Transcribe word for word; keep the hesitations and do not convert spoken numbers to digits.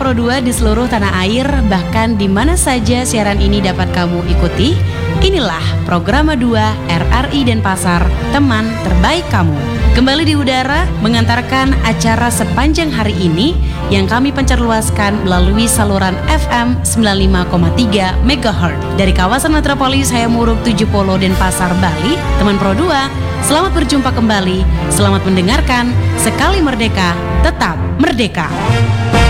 Pro dua di seluruh tanah air, bahkan di mana saja siaran ini dapat kamu ikuti. Inilah Programa dua R R I Denpasar, teman terbaik kamu. Kembali di udara mengantarkan acara sepanjang hari ini yang kami pencerluaskan melalui saluran F M sembilan puluh lima koma tiga megahertz dari kawasan metropolis Hayamuruk tujuh Polo Denpasar, Bali. Teman Pro dua, selamat berjumpa kembali, selamat mendengarkan. Sekali merdeka, tetap merdeka.